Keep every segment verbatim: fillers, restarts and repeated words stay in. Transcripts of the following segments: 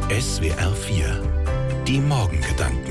S W R vier. Die Morgengedanken.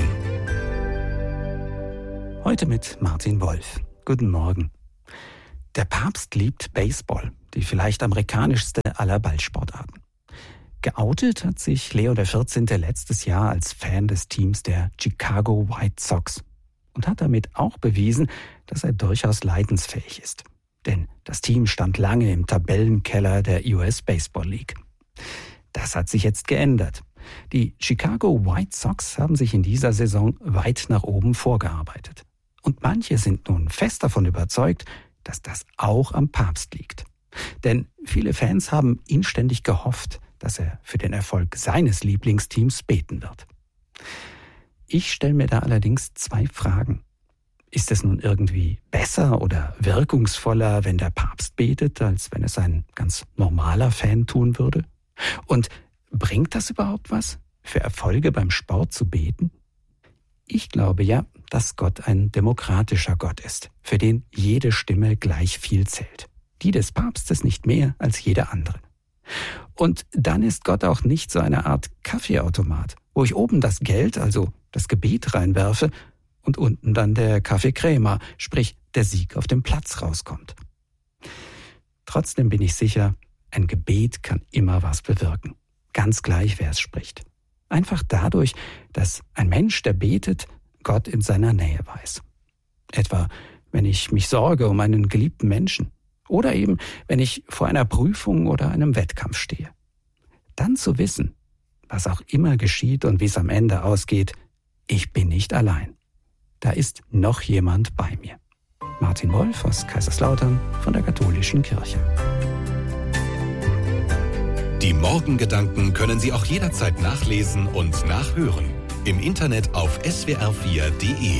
Heute mit Martin Wolf. Guten Morgen. Der Papst liebt Baseball, die vielleicht amerikanischste aller Ballsportarten. Geoutet hat sich Leo der vierzehnte letztes Jahr als Fan des Teams der Chicago White Sox und hat damit auch bewiesen, dass er durchaus leidensfähig ist. Denn das Team stand lange im Tabellenkeller der U S Baseball League. Das hat sich jetzt geändert. Die Chicago White Sox haben sich in dieser Saison weit nach oben vorgearbeitet. Und manche sind nun fest davon überzeugt, dass das auch am Papst liegt. Denn viele Fans haben inständig gehofft, dass er für den Erfolg seines Lieblingsteams beten wird. Ich stelle mir da allerdings zwei Fragen. Ist es nun irgendwie besser oder wirkungsvoller, wenn der Papst betet, als wenn es ein ganz normaler Fan tun würde? Und bringt das überhaupt was, für Erfolge beim Sport zu beten? Ich glaube ja, dass Gott ein demokratischer Gott ist, für den jede Stimme gleich viel zählt. Die des Papstes nicht mehr als jede andere. Und dann ist Gott auch nicht so eine Art Kaffeeautomat, wo ich oben das Geld, also das Gebet reinwerfe und unten dann der Kaffeekrämer, sprich der Sieg auf dem Platz rauskommt. Trotzdem bin ich sicher, ein Gebet kann immer was bewirken. Ganz gleich, wer es spricht. Einfach dadurch, dass ein Mensch, der betet, Gott in seiner Nähe weiß. Etwa, wenn ich mich sorge um einen geliebten Menschen. Oder eben, wenn ich vor einer Prüfung oder einem Wettkampf stehe. Dann zu wissen, was auch immer geschieht und wie es am Ende ausgeht, ich bin nicht allein. Da ist noch jemand bei mir. Martin Wolf aus Kaiserslautern von der Katholischen Kirche. Die Morgengedanken können Sie auch jederzeit nachlesen und nachhören. Im Internet auf S W R vier Punkt de.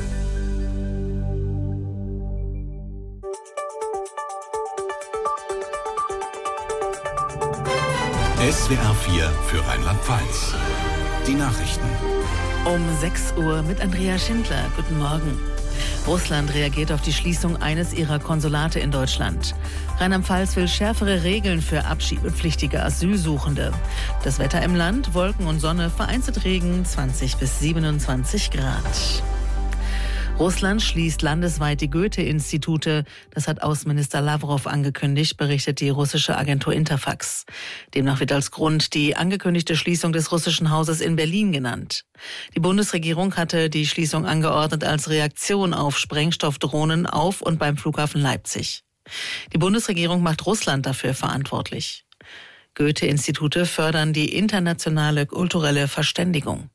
S W R vier für Rheinland-Pfalz. Die Nachrichten. Um sechs Uhr mit Andrea Schindler. Guten Morgen. Russland reagiert auf die Schließung eines ihrer Konsulate in Deutschland. Rheinland-Pfalz will schärfere Regeln für abschiebepflichtige Asylsuchende. Das Wetter im Land, Wolken und Sonne, vereinzelt Regen, zwanzig bis siebenundzwanzig Grad. Russland schließt landesweit die Goethe-Institute. Das hat Außenminister Lawrow angekündigt, berichtet die russische Agentur Interfax. Demnach wird als Grund die angekündigte Schließung des russischen Hauses in Berlin genannt. Die Bundesregierung hatte die Schließung angeordnet als Reaktion auf Sprengstoffdrohnen auf und beim Flughafen Leipzig. Die Bundesregierung macht Russland dafür verantwortlich. Goethe-Institute fördern die internationale kulturelle Verständigung.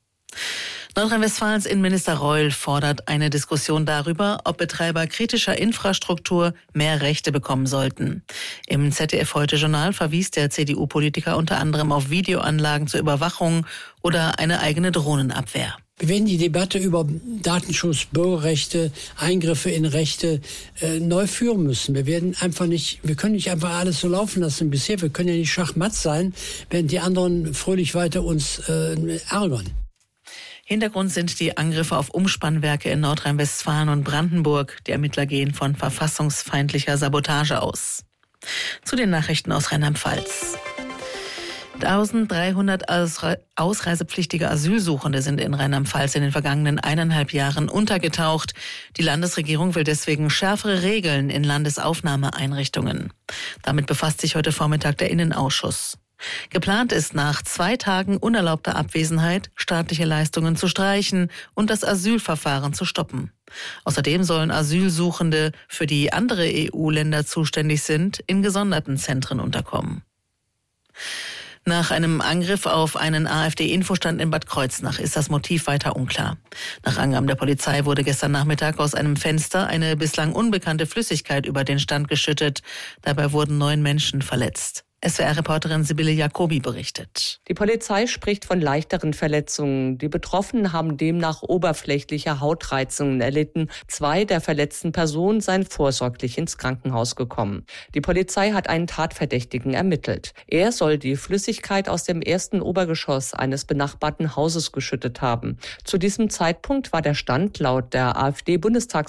Nordrhein-Westfalens Innenminister Reul fordert eine Diskussion darüber, ob Betreiber kritischer Infrastruktur mehr Rechte bekommen sollten. Im Z D F-Heute-Journal verwies der C D U-Politiker unter anderem auf Videoanlagen zur Überwachung oder eine eigene Drohnenabwehr. Wir werden die Debatte über Datenschutz, Bürgerrechte, Eingriffe in Rechte äh, neu führen müssen. Wir werden einfach nicht, wir können nicht einfach alles so laufen lassen wie bisher. Wir können ja nicht schachmatt sein, während die anderen fröhlich weiter uns äh, ärgern. Hintergrund sind die Angriffe auf Umspannwerke in Nordrhein-Westfalen und Brandenburg. Die Ermittler gehen von verfassungsfeindlicher Sabotage aus. Zu den Nachrichten aus Rheinland-Pfalz. eintausenddreihundert Ausre- ausreisepflichtige Asylsuchende sind in Rheinland-Pfalz in den vergangenen eineinhalb Jahren untergetaucht. Die Landesregierung will deswegen schärfere Regeln in Landesaufnahmeeinrichtungen. Damit befasst sich heute Vormittag der Innenausschuss. Geplant ist, nach zwei Tagen unerlaubter Abwesenheit staatliche Leistungen zu streichen und das Asylverfahren zu stoppen. Außerdem sollen Asylsuchende, für die andere E U-Länder zuständig sind, in gesonderten Zentren unterkommen. Nach einem Angriff auf einen AfD-Infostand in Bad Kreuznach ist das Motiv weiter unklar. Nach Angaben der Polizei wurde gestern Nachmittag aus einem Fenster eine bislang unbekannte Flüssigkeit über den Stand geschüttet. Dabei wurden neun Menschen verletzt. S W R-Reporterin Sibylle Jacobi berichtet. Die Polizei spricht von leichteren Verletzungen. Die Betroffenen haben demnach oberflächliche Hautreizungen erlitten. Zwei der verletzten Personen seien vorsorglich ins Krankenhaus gekommen. Die Polizei hat einen Tatverdächtigen ermittelt. Er soll die Flüssigkeit aus dem ersten Obergeschoss eines benachbarten Hauses geschüttet haben. Zu diesem Zeitpunkt war der Stand laut der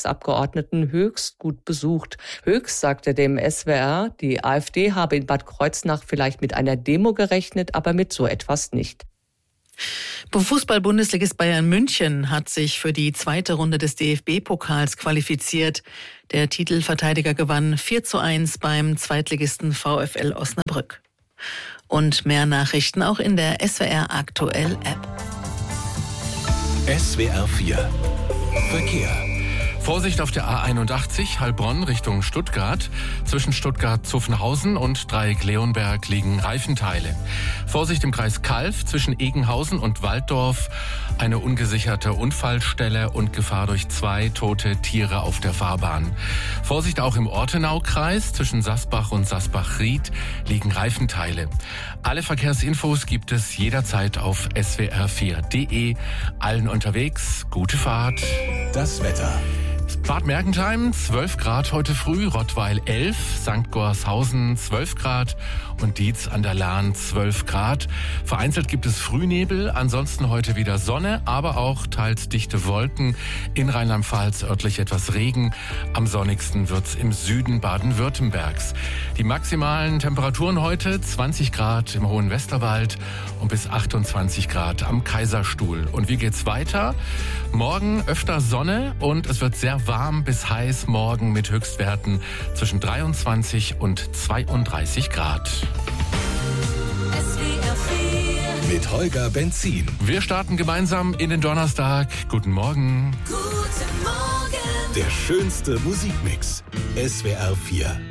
AfD-Bundestagsabgeordneten höchst gut besucht. Höchst sagte dem S W R, die AfD habe in Bad Kreuznach Ortsnacht vielleicht mit einer Demo gerechnet, aber mit so etwas nicht. Fußball-Bundesligist Bayern München hat sich für die zweite Runde des D F B-Pokals qualifiziert. Der Titelverteidiger gewann vier zu eins beim Zweitligisten VfL Osnabrück. Und mehr Nachrichten auch in der S W R Aktuell App. S W R vier Verkehr. Vorsicht auf der A einundachtzig, Heilbronn Richtung Stuttgart. Zwischen Stuttgart-Zuffenhausen und Dreieck-Leonberg liegen Reifenteile. Vorsicht im Kreis Calw zwischen Egenhausen und Walddorf. Eine ungesicherte Unfallstelle und Gefahr durch zwei tote Tiere auf der Fahrbahn. Vorsicht auch im Ortenau-Kreis zwischen Sasbach und Sasbach-Ried liegen Reifenteile. Alle Verkehrsinfos gibt es jederzeit auf S W R vier punkt de. Allen unterwegs, gute Fahrt. Das Wetter. Bad Mergentheim zwölf Grad heute früh, Rottweil elf, Sankt Gorshausen zwölf Grad und Dietz an der Lahn zwölf Grad. Vereinzelt gibt es Frühnebel, ansonsten heute wieder Sonne, aber auch teils dichte Wolken. In Rheinland-Pfalz örtlich etwas Regen. Am sonnigsten wird's im Süden Baden-Württembergs. Die maximalen Temperaturen heute zwanzig Grad im Hohen Westerwald und bis achtundzwanzig Grad am Kaiserstuhl. Und wie geht's weiter? Morgen öfter Sonne und es wird sehr warm bis heiß morgen mit Höchstwerten zwischen dreiundzwanzig und zweiunddreißig Grad. Mit Holger Benzin. Wir starten gemeinsam in den Donnerstag. Guten Morgen. Guten Morgen. Der schönste Musikmix. S W R vier.